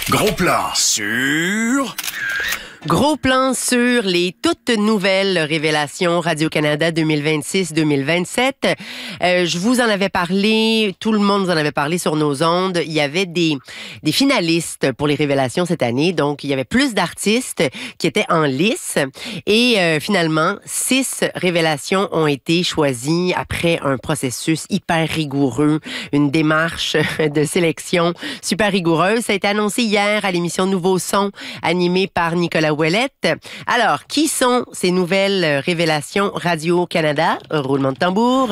Gros plan sur... Gros plan sur les toutes nouvelles révélations Radio-Canada 2026-2027. Je vous en avais parlé, tout le monde vous en avait parlé sur nos ondes. Il y avait des finalistes pour les révélations cette année. Donc, il y avait plus d'artistes qui étaient en lice. Et finalement, 6 révélations ont été choisies après un processus hyper rigoureux, une démarche de sélection super rigoureuse. Ça a été annoncé hier à l'émission Nouveau Son, animée par Nicolas Ouellette. Alors, qui sont ces nouvelles révélations Radio-Canada? Roulement de tambour.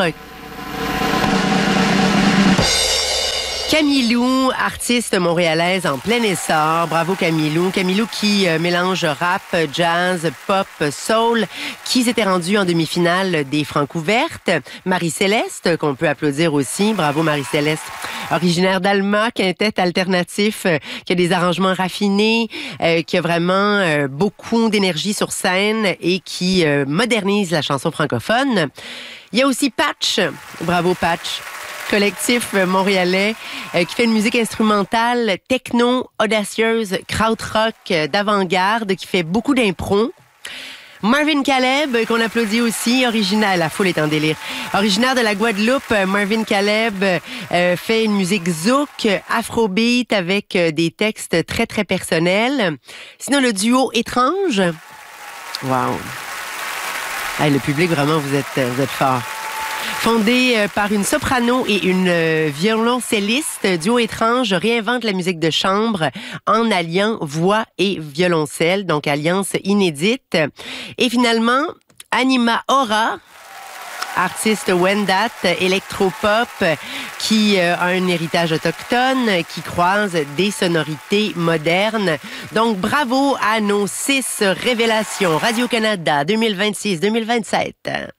Camilou, artiste montréalaise en plein essor. Bravo Camilou. Camilou qui mélange rap, jazz, pop, soul, qui s'était rendu en demi-finale des Francouvertes. Marie-Céleste, qu'on peut applaudir aussi. Bravo Marie-Céleste. Originaire d'Alma, quintet alternatif, qui a des arrangements raffinés, qui a vraiment beaucoup d'énergie sur scène et qui modernise la chanson francophone. Il y a aussi Patch. Bravo Patch. Collectif montréalais qui fait une musique instrumentale techno, audacieuse, krautrock, d'avant-garde, qui fait beaucoup d'impro. Marvin Caleb, qu'on applaudit aussi, originaire, la foule est en délire. Originaire de la Guadeloupe, Marvin Caleb fait une musique zouk, afrobeat avec des textes très, très personnels. Sinon, le duo Étrange. Wow. Hey, le public, vraiment, vous êtes fort. Fondé par une soprano et une violoncelliste, Duo Étrange réinvente la musique de chambre en alliant voix et violoncelle, donc alliance inédite. Et finalement, Anima Aura, artiste Wendat, électropop, qui a un héritage autochtone, qui croise des sonorités modernes. Donc, bravo à nos 6 révélations Radio-Canada 2026-2027.